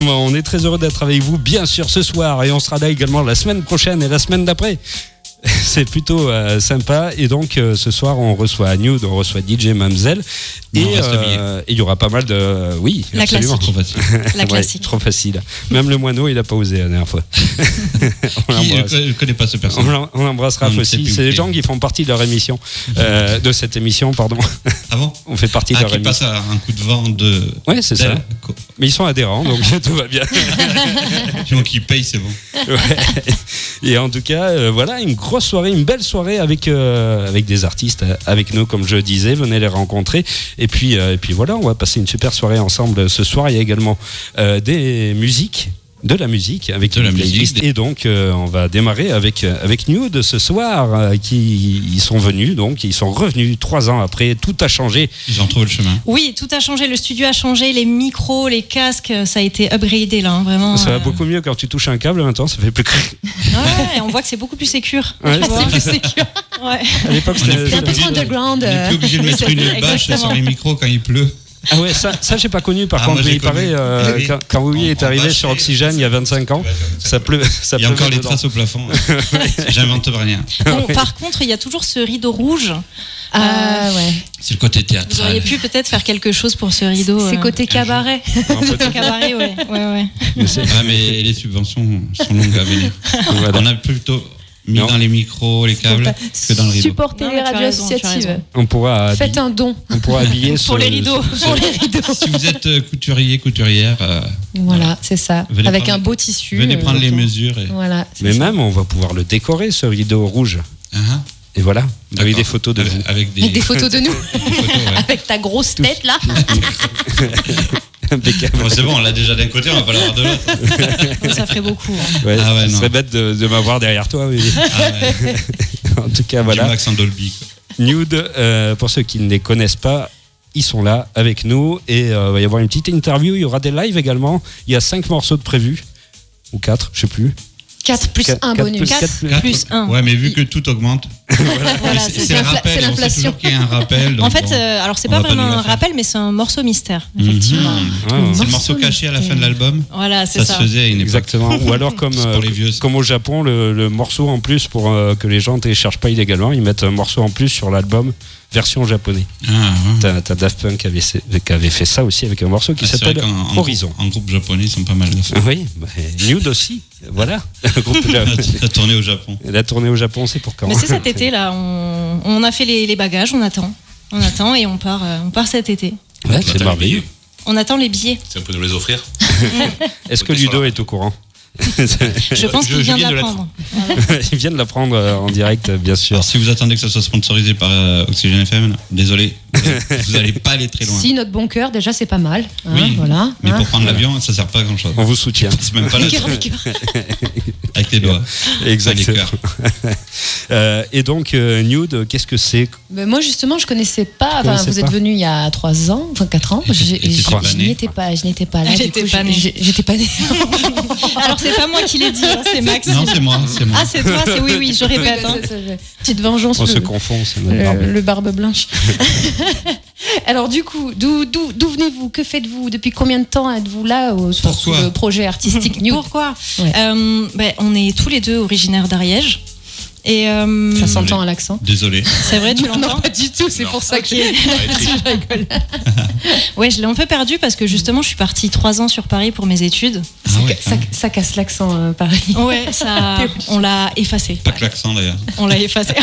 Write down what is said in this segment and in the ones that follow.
On est très heureux d'être avec vous, bien sûr, ce soir, et on sera là également la semaine prochaine et la semaine d'après. C'est plutôt sympa. Et donc ce soir on reçoit Nude, on reçoit DJ Mamzelle. Et il y aura pas mal de... Oui, la absolument. Classique. Trop facile. La classique. Ouais, trop facile. Même le moineau il a pas osé la dernière fois. Je ne connais pas ce personnage. On l'embrassera aussi. C'est des gens qui font partie de leur émission, de cette émission, pardon. Ah bon? On fait partie de leur qui émission. passe un coup de vent de... Ouais, c'est ça. Mais ils sont adhérents, donc tout va bien. Donc ils payent, c'est bon. Ouais. Et en tout cas, voilà, une grosse soirée, une belle soirée avec des artistes avec nous, comme je disais, venez les rencontrer. Et puis voilà, on va passer une super soirée ensemble ce soir. Il y a également des musiques. De la musique avec une playlist. Et donc on va démarrer avec Nude ce soir qui sont venus, donc ils sont revenus 3 ans après, tout a changé. Ils ont trouvé le chemin. Oui, tout a changé, le studio a changé, les micros, les casques, ça a été upgradé là, hein, vraiment. Ça va beaucoup mieux quand tu touches un câble maintenant, ça fait plus ouais, on voit que c'est beaucoup plus sécure. Ouais, c'est plus sécure. Ouais. À l'époque c'était un peu trop underground. On n'est plus obligé de mettre une bâche sur les micros quand il pleut. Ah ouais, ça j'ai pas connu par contre, mais il paraît quand Willy est arrivé sur Oxygène il y a 25 ans, ça pleut. Il y a encore les traces au plafond. J'invente rien. Bon, par contre, il y a toujours ce rideau rouge. Ouais. C'est le côté théâtral. Vous auriez pu peut-être faire quelque chose pour ce rideau. C'est côté cabaret. Cabaret, ouais. Mais les subventions sont longues à venir. Voilà. On a plutôt mis dans les micros, les câbles, que dans le rideau. Supportez les radios associatives. On pourra faites un don. On pourra habiller pour les rideaux. Pour les rideaux. Si vous êtes couturière, voilà, c'est ça. Avec un beau tissu. Venez prendre les mesures. Voilà. Mais même, on va pouvoir le décorer, ce rideau rouge. Et voilà, avec des photos de vous. Avec des photos de nous. Avec ta grosse tête là. Impeccable. Bon, c'est bon, on l'a déjà d'un côté, on va pas l'avoir de l'autre. Ça ferait beaucoup. Ouais, ce serait bête de m'avoir derrière toi. Oui. En tout cas, voilà. Du Max en Dolby. Nude, pour ceux qui ne les connaissent pas, ils sont là avec nous et il va y avoir une petite interview. Il y aura des lives également. Il y a 5 morceaux de prévus, ou 4, je sais plus. 4 plus 1 bonus. 4 plus 1. Ouais, mais vu que tout augmente, voilà, c'est le rappel. C'est l'inflation. On sait toujours qu'il y a un rappel. En fait, alors c'est pas vraiment un rappel, mais c'est un morceau mystère, effectivement. C'est le morceau caché à la fin de l'album. Voilà, c'est ça. Ça se faisait à une époque. Exactement. Ou alors comme au Japon, le morceau en plus pour que les gens ne téléchargent pas illégalement, ils mettent un morceau en plus sur l'album version japonais. T'as Daft Punk qui avait fait ça aussi avec un morceau qui s'appelle Horizon. En groupe japonais, ils sont pas mal de ça. Oui, Nude aussi. Voilà. La tournée au Japon. La tournée au Japon, c'est pour quand? Mais c'est cet été là. On a fait les bagages, on attend et on part cet été. Ouais, c'est merveilleux. On attend les billets. Si on peut nous les offrir. Est-ce que Ludo est au courant? Je pense qu'il vient de l'apprendre. Il vient de l'apprendre en direct, bien sûr. Alors, si vous attendez que ça soit sponsorisé par Oxygène FM, désolé, vous n'allez pas aller très loin. Si notre bon cœur, déjà c'est pas mal. Oui, voilà. Mais pour prendre l'avion, ça sert pas à grand chose. On vous soutient. C'est même pas la avec tes doigts. Exactement. Et donc, Nude, qu'est-ce que c'est? Moi justement, je connaissais pas. Vous êtes venu il y a 3 ans, 4 ans. Je n'étais pas là. J'étais pas née. J'étais pas née. Alors c'est pas moi qui l'ai dit, hein, c'est Max. Non, c'est moi. Ah, c'est toi, c'est oui, je répète. Hein. Petite vengeance. On se confond, c'est notre barbe. Le barbe blanche. Alors du coup, d'où venez-vous? Que faites-vous? Depuis combien de temps êtes-vous là sur le projet artistique Nude? Pourquoi on est tous les deux originaires d'Ariège. Et ça s'entend à l'accent. Désolé. C'est vrai, tu l'entends? Non, pas du tout, c'est pour ça que je rigole. Ouais, je l'ai un peu perdu parce que justement, je suis partie 3 ans sur Paris pour mes études. Ça casse l'accent, Paris. Ouais, on l'a effacé. Pas que l'accent d'ailleurs. On l'a effacé.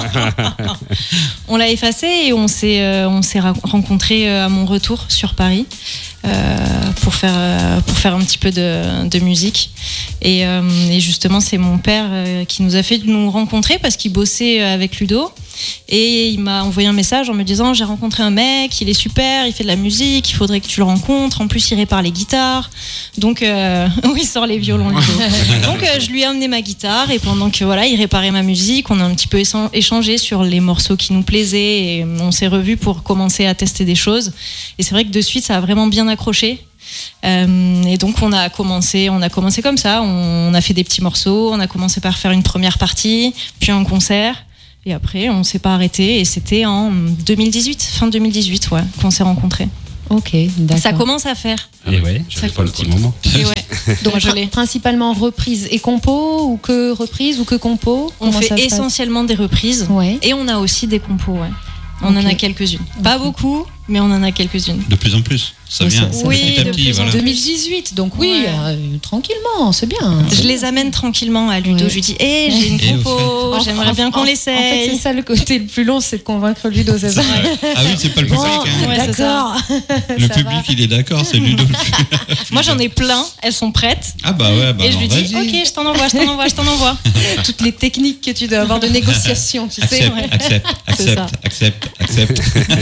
On l'a effacé et on s'est rencontrés à mon retour sur Paris. Pour faire un petit peu de musique et justement c'est mon père qui nous a fait nous rencontrer parce qu'il bossait avec Ludo et il m'a envoyé un message en me disant j'ai rencontré un mec, il est super, il fait de la musique, il faudrait que tu le rencontres, en plus il répare les guitares, donc il sort les violons Ludo. Donc je lui ai amené ma guitare et pendant que il réparait ma musique, on a un petit peu échangé sur les morceaux qui nous plaisaient et on s'est revus pour commencer à tester des choses et c'est vrai que de suite ça a vraiment bien accroché. Et donc on a commencé comme ça, on a fait des petits morceaux, on a commencé par faire une première partie, puis un concert, et après on s'est pas arrêté, et c'était en 2018, fin 2018 qu'on s'est rencontrés. Ok, d'accord. Ça commence à faire. Et ouais, j'avais ça pas fait un le petit compte. moment. Et ouais. Donc Moi, je l'ai. principalement reprise et compo, ou que reprise ou que compo? On Comment fait ça se passe? essentiellement des reprises. Ouais. Et on a aussi des compos, ouais. On en Ok. a quelques-unes. Pas beaucoup, mais on en a quelques-unes. De plus en plus, ça Oui, vient. ça- oui, petit à de petit, plus en voilà. plus. 2018, donc oui, Ouais. tranquillement, c'est bien. Je les amène tranquillement à Ludo. Ouais. Je lui dis, j'ai une Et au compo, j'aimerais bien qu'on En fait, l'essaye. c'est ça le côté le plus long, c'est de convaincre Ludo, c'est ça? Ah oui, c'est pas le public. hein. Ouais, c'est ça. d'accord. Le Ça public, va. il est d'accord, c'est Ludo. Moi, j'en ai plein, elles sont prêtes. Ah bah ouais, bah Et je non, lui dis, vas-y. ok, je t'en envoie. Toutes les techniques que tu dois avoir de négociation, tu sais. Accepte.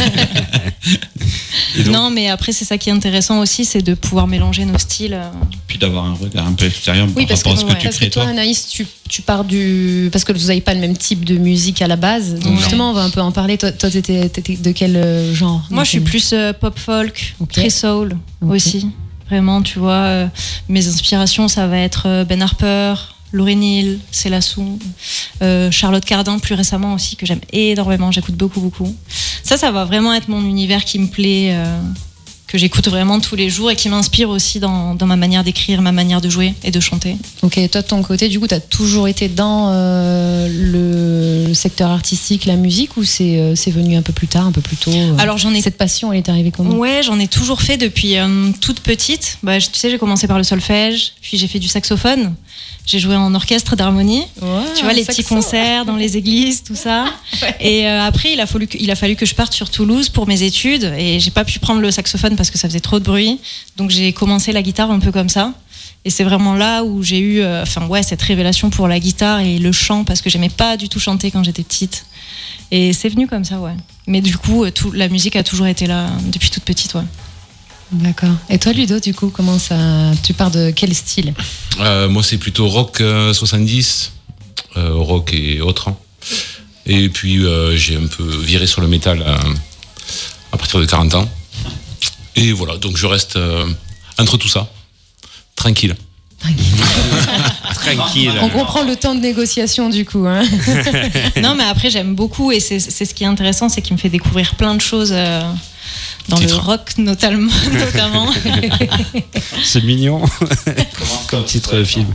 Et donc, Non, mais après, c'est ça qui est intéressant aussi, c'est de pouvoir mélanger nos styles. Puis d'avoir un regard un peu extérieur Oui, par parce que, rapport à ce que tu parce que crées toi, toi. Anaïs, tu pars du. Parce que vous n'avez pas le même type de musique à la base. Donc, Ouais. justement, on va un peu en parler. Toi, t'étais de quel genre? Moi, je suis plus pop folk, Ok. très soul Ok. aussi. Vraiment, tu vois, mes inspirations, ça va être Ben Harper, Lauryn Hill, Céla Sou, Charlotte Cardin plus récemment aussi, que j'aime énormément, j'écoute beaucoup. Ça va vraiment être mon univers qui me plaît, que j'écoute vraiment tous les jours et qui m'inspire aussi dans ma manière d'écrire, ma manière de jouer et de chanter. Ok, toi de ton côté, du coup, tu as toujours été dans le secteur artistique, la musique, ou c'est venu un peu plus tard, un peu plus tôt Alors j'en ai Cette passion, elle est arrivée comment? Ouais, j'en ai toujours fait depuis toute petite. Bah, tu sais, j'ai commencé par le solfège, puis j'ai fait du saxophone. J'ai joué en orchestre d'harmonie. Tu vois, les petits concerts dans les églises, tout ça. Et après, il a fallu que je parte sur Toulouse pour mes études. Et j'ai pas pu prendre le saxophone parce que ça faisait trop de bruit. Donc j'ai commencé la guitare un peu comme ça. Et c'est vraiment là où j'ai eu cette révélation pour la guitare et le chant, parce que j'aimais pas du tout chanter quand j'étais petite. Et c'est venu comme ça, ouais. Mais du coup, la musique a toujours été là depuis toute petite, ouais. D'accord. Et toi, Ludo, du coup, comment ça? Tu pars de quel style? Moi, c'est plutôt rock 70, rock et autres. Hein. Et puis, j'ai un peu viré sur le métal à partir de 40 ans. Et voilà, donc je reste entre tout ça, tranquille. tranquille. On comprend le temps de négociation, du coup. Hein. Non, mais après, j'aime beaucoup, et c'est ce qui est intéressant, c'est qu'il me fait découvrir plein de choses dans Titre. le rock notamment. C'est mignon. Comme titre de film.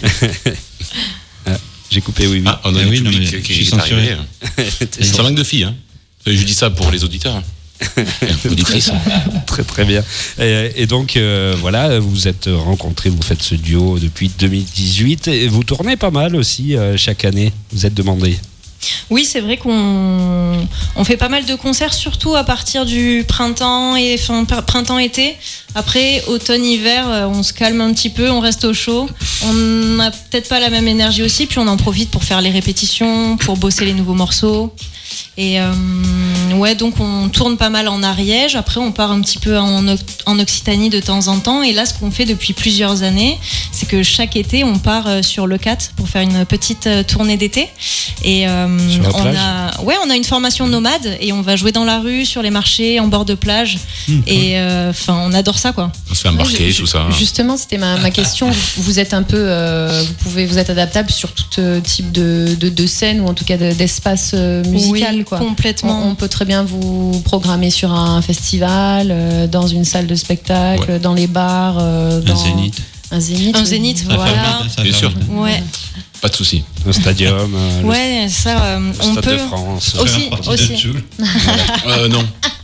J'ai coupé, oui. Ah, on a Eh un oui, non, public mais qui je suis est censuré. arrivé. Ça manque de filles. Hein. Je dis ça pour les auditeurs. Auditrices. Très très bien. Et donc voilà, vous êtes rencontrés, vous faites ce duo depuis 2018 et vous tournez pas mal aussi chaque année. Vous êtes demandé. Oui, c'est vrai qu'on fait pas mal de concerts, surtout à partir du printemps-été. Après, automne-hiver, on se calme un petit peu, on reste au chaud. On n'a peut-être pas la même énergie aussi, puis on en profite pour faire les répétitions, pour bosser les nouveaux morceaux. Et donc on tourne pas mal en Ariège. Après, on part un petit peu en Occitanie de temps en temps. Et là, ce qu'on fait depuis plusieurs années, c'est que chaque été, on part sur le 4 pour faire une petite tournée d'été. Et Sur la plage. on a une formation nomade et on va jouer dans la rue, sur les marchés, en bord de plage. Et on adore ça, quoi. On se fait embarquer, tout ça. Justement, c'était ma question. Vous êtes un peu, vous êtes adaptable sur tout type de scène, ou en tout cas d'espace musical, Oui, quoi. complètement. On peut très bien vous programmer sur un festival, dans une salle de spectacle, Ouais. dans les bars, Un dans zénith. un zénith. Un oui. zénith, Ça voilà. fait vite, ça Bien fait sûr. vite. Ouais, Pas de souci. Le stadium, ouais, ça, le on Stade peut. de France. Aussi, Faire partie aussi. de Joule. Non.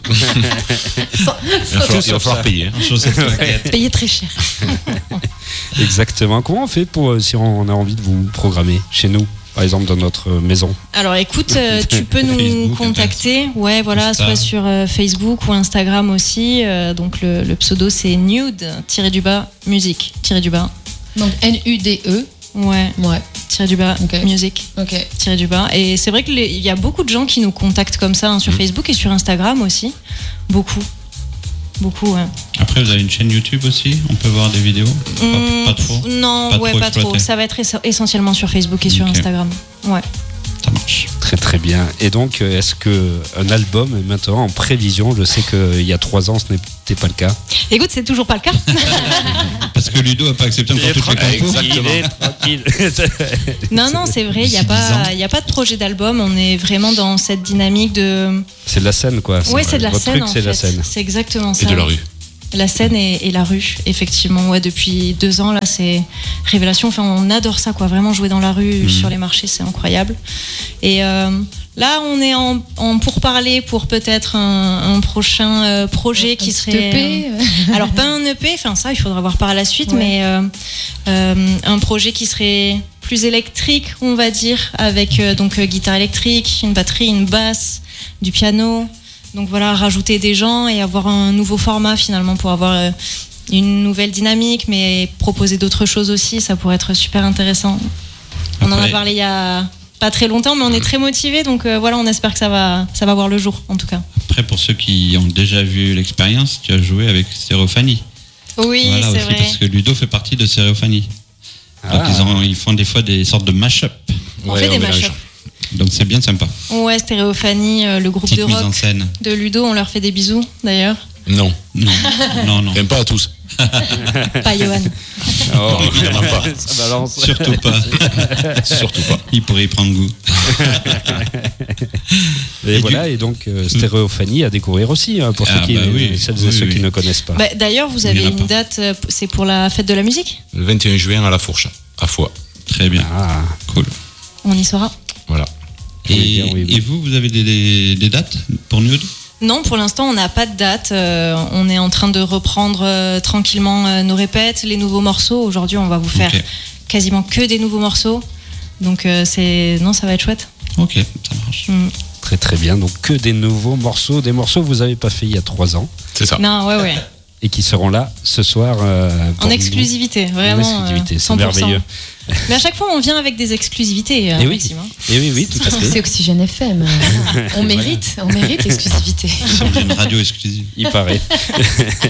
Il va falloir payer. hein. En chaussettes claquettes. Payé très cher. Exactement. Comment on fait pour si on a envie de vous programmer chez nous, par exemple dans notre maison? Alors écoute, tu peux nous Facebook, contacter, ouais, voilà, Insta. soit sur Facebook ou Instagram aussi. Donc le pseudo c'est nude-musique. Donc NUDE. Ouais, Ouais. Ok. music. Ok. Et c'est vrai qu'il y a beaucoup de gens qui nous contactent comme ça, hein, sur Facebook et sur Instagram aussi. Beaucoup, ouais. Après, vous avez une chaîne YouTube aussi. On peut voir des vidéos. Pas trop. Non, Pas ouais, trop pas trop. exploité. Ça va être essentiellement sur Facebook et sur Ok. Instagram. Ouais. Ça marche. Très très bien. Et donc, est-ce qu'un album est maintenant en prévision? Je sais qu'il y a 3 ans, ce n'était pas le cas. Écoute, c'est toujours pas le cas. Parce que Ludo n'a pas accepté encore toutes les compos. Tranquille. Non, c'est vrai, il n'y a pas de projet d'album. On est vraiment dans cette dynamique de. C'est de la scène, quoi. Oui, c'est de la Votre scène. truc, En c'est fait. la scène. C'est exactement ça. Et de la rue. La scène et la rue, effectivement. Ouais, depuis 2 ans, là, c'est révélation. Enfin, on adore ça, quoi. Vraiment jouer dans la rue, sur les marchés, c'est incroyable. Et là, on est en pourparlers pour peut-être un prochain projet qui serait. EP. Alors, pas un EP, enfin, ça, il faudra voir par la suite, mais un projet qui serait plus électrique, on va dire, avec donc guitare électrique, une batterie, une basse, du piano. Donc voilà, rajouter des gens et avoir un nouveau format finalement pour avoir une nouvelle dynamique, mais proposer d'autres choses aussi, ça pourrait être super intéressant. On en a parlé il y a pas très longtemps, mais on est très motivés, donc voilà, on espère que ça va voir le jour en tout cas. Après, pour ceux qui ont déjà vu l'expérience, tu as joué avec Stéréophanie. Oui, voilà, c'est aussi, vrai. parce que Ludo fait partie de Stéréophanie. Donc ils font des fois des sortes de mash-up. On fait des mélange. mash-up. Donc c'est bien sympa. Ouais, Stéréophanie, le groupe Petite de mise en rock scène. de Ludo, on leur fait des bisous d'ailleurs. Non, Non. même pas à tous. Pas Johan. Oh, évidemment pas. ça balance. Surtout pas. Surtout pas. Il pourrait y prendre goût. Et voilà, et donc Stéréophanie à découvrir aussi, pour celles et ceux qui ne connaissent pas. Bah, d'ailleurs, vous avez une date, c'est pour la fête de la musique? Le 21 juin à la Fourche, à Foix. Très bien. Ah, Cool. On y sera. Voilà. Et vous avez des dates pour Nude? Non, pour l'instant, on n'a pas de date. On est en train de reprendre tranquillement nos répètes, les nouveaux morceaux. Aujourd'hui, on va vous faire quasiment que des nouveaux morceaux. Donc, ça va être chouette. Ok, ça marche. très très bien. Donc que des nouveaux morceaux, des morceaux que vous n'avez pas fait il y a 3 ans. C'est ça. Non, ouais. Et qui seront là ce soir. En exclusivité, vraiment. En exclusivité, c'est 100%. merveilleux. Mais à chaque fois, on vient avec des exclusivités. Et oui, Maxime, hein. oui, tout à fait. C'est Oxygène FM. On mérite l'exclusivité. Une radio exclusive. Il paraît.